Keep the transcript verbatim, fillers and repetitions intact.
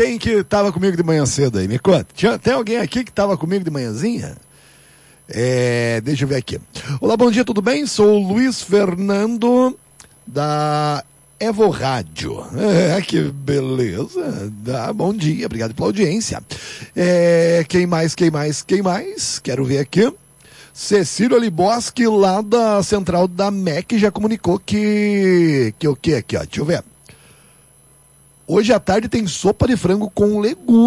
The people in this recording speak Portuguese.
quem que tava comigo de manhã cedo aí? Me conta. Tinha, tem alguém aqui que tava comigo de manhãzinha? É, deixa eu ver aqui. Olá, bom dia, tudo bem? Sou o Luiz Fernando da Evo Rádio. É, que beleza. Dá, bom dia, obrigado pela audiência. É, quem mais, quem mais, quem mais? Quero ver aqui. Cecílio Aliboski, lá da central da M E C, já comunicou que... Que o que aqui, ó? Deixa eu ver. Hoje à tarde tem sopa de frango com legumes.